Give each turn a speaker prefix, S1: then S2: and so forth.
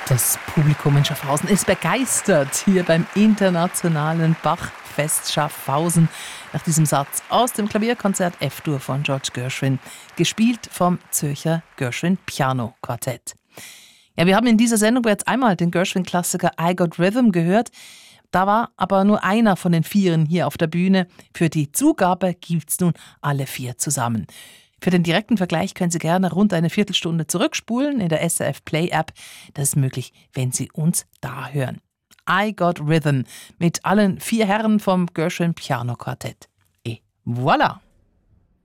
S1: Das Publikum in Schaffhausen ist begeistert hier beim internationalen Bachfest Schaffhausen nach diesem Satz aus dem Klavierkonzert F-Dur von George Gershwin, gespielt vom Zürcher Gershwin Piano Quartett. Ja, wir haben in dieser Sendung bereits einmal den Gershwin-Klassiker I Got Rhythm gehört. Da war aber nur einer von den Vieren hier auf der Bühne. Für die Zugabe gibt's nun alle 4 zusammen. Für den direkten Vergleich können Sie gerne rund eine Viertelstunde zurückspulen in der SRF Play App. Das ist möglich, wenn Sie uns da hören. I Got Rhythm mit allen 4 Herren vom Gershwin Piano Quartett. Et voilà!